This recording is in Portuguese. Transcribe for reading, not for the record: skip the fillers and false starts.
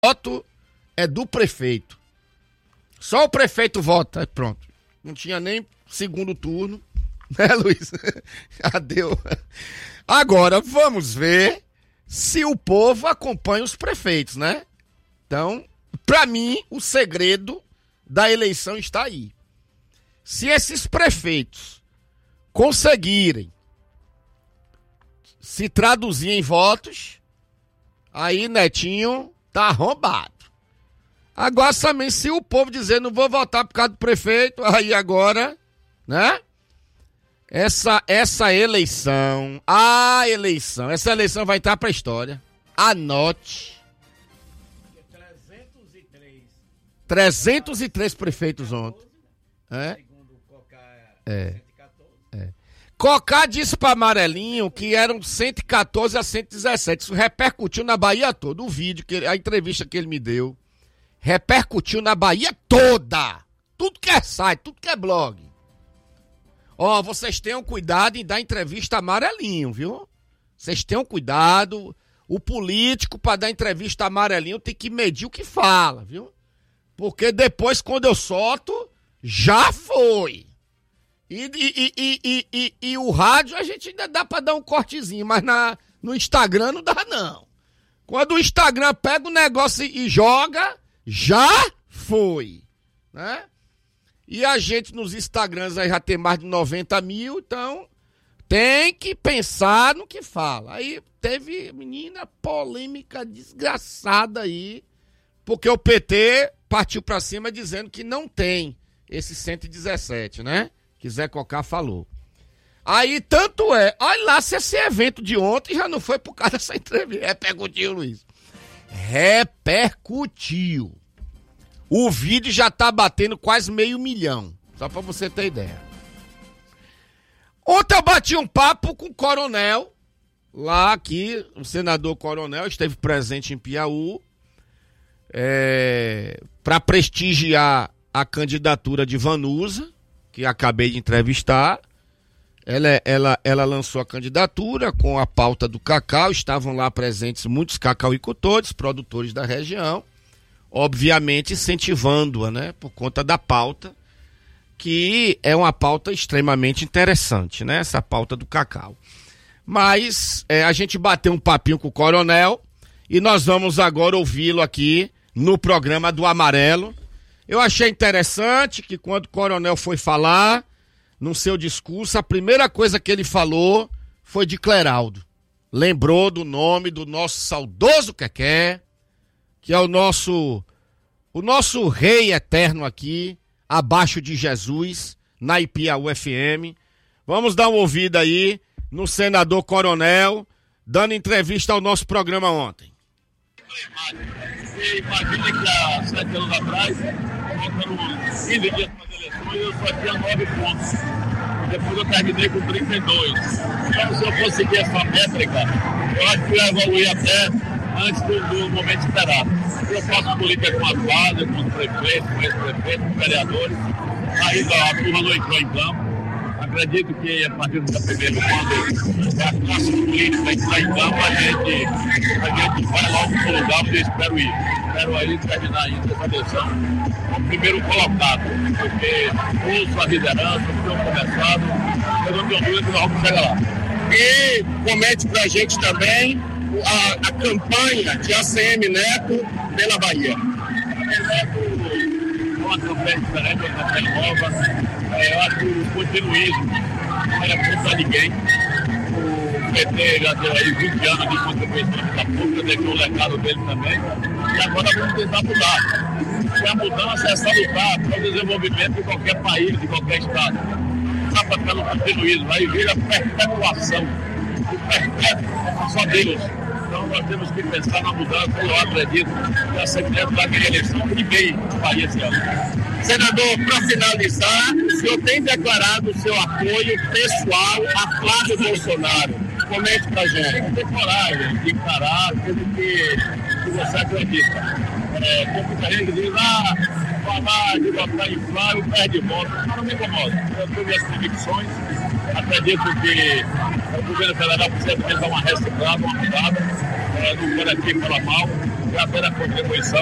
voto é do prefeito. Só o prefeito vota, pronto. Não tinha nem segundo turno, né, Luiz? Já deu. Agora, vamos ver se o povo acompanha os prefeitos, né? Então, pra mim, o segredo da eleição está aí. Se esses prefeitos conseguirem se traduzir em votos, aí Netinho tá arrombado. Agora também, se o povo dizer não vou votar por causa do prefeito, aí agora, né? Essa eleição vai estar pra história. Anote. 303 prefeitos ontem. Cocá disse para Amarelinho que eram 114 a 117. Isso repercutiu na Bahia toda. O vídeo, a entrevista que ele me deu, repercutiu na Bahia toda. Tudo que é site, tudo que é blog. Ó, vocês tenham cuidado em dar entrevista a Amarelinho, viu? Vocês tenham cuidado. O político, para dar entrevista a Amarelinho, tem que medir o que fala, viu? Porque depois, quando eu solto, já foi. E o rádio a gente ainda dá pra dar um cortezinho, mas no Instagram não dá, não. Quando o Instagram pega o negócio e joga, já foi, né? E a gente nos Instagrams aí já tem mais de 90 mil, então tem que pensar no que fala. Aí teve, menina, polêmica desgraçada aí, porque o PT partiu pra cima dizendo que não tem esse 117, né? Que Zé Cocá falou. Aí, tanto é, olha lá se esse evento de ontem já não foi por causa dessa entrevista. Repercutiu, Luiz. Repercutiu. O vídeo já tá batendo quase 500 mil, só pra você ter ideia. Ontem eu bati um papo com o Coronel, lá aqui, o senador Coronel esteve presente em Piauí, para prestigiar a candidatura de Vanusa, que acabei de entrevistar. Ela lançou a candidatura com a pauta do cacau, estavam lá presentes muitos cacauicultores, produtores da região, obviamente incentivando-a, né, por conta da pauta, que é uma pauta extremamente interessante, né, essa pauta do cacau. Mas a gente bateu um papinho com o Coronel e nós vamos agora ouvi-lo aqui no programa do Amarelo. Eu achei interessante que quando o Coronel foi falar, no seu discurso, a primeira coisa que ele falou foi de Cleraldo. Lembrou do nome do nosso saudoso Quequé, que é o nosso rei eterno aqui, abaixo de Jesus, na Ipiauí FM. Vamos dar uma ouvida aí no senador Coronel, dando entrevista ao nosso programa ontem. Imagina que há 7 anos atrás, faltando 15 dias para as eleições, eu só tinha 9 pontos. Depois eu terminei com 32. Então, se eu conseguir essa métrica, eu acho que eu ia evoluir até antes do momento esperado. Eu faço política com as bases, com os prefeitos, com ex-prefeitos, com vereadores. Ainda a turma não entrou em campo. Acredito que a partir do dia 1º, quando a classe política entrar em campo, a gente vai logo para o lugar onde eu espero ir. Espero aí terminar ainda essa eleição como primeiro colocado, porque ouço a liderança, estou conversado, eu não tenho dúvida que nós vamos chegar lá. E comente pra gente também a campanha de ACM Neto pela Bahia. Uma campanha diferente, uma campanha nova. Eu acho que o continuismo não é contra ninguém. O PT já deu aí 20 anos de contribuição da pública, deixou o legado dele também. E agora vamos tentar mudar. E a mudança é salutar para o desenvolvimento de qualquer país, de qualquer estado. Passa pelo continuismo, aí vira perpetuação. O perpétuo, só Deus. Então nós temos que pensar na mudança. Eu acredito que a Assembleia da eleição primeiro Bahia esse ano. Senador, para finalizar, o senhor tem declarado o seu apoio pessoal a Flávio Bolsonaro. Comente pra gente. Tem coragem de encarar aquilo que você acredita. Tem muita gente que diz, falar de votar em Flávio perde voto. Não me incomoda. Eu tenho minhas convicções. Acredito que o governo federal precisa dar uma reciclada, uma mudada. Não quero aqui falar mal. já pela contribuição